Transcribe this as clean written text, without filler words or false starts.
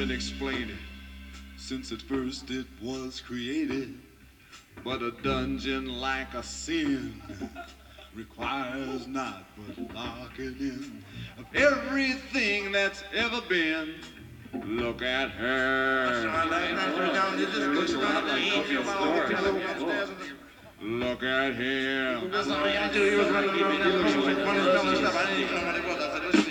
been explaining since at first it was created. But a dungeon like a sin requires not but locking in of everything that's ever been. Look at her. Look at him.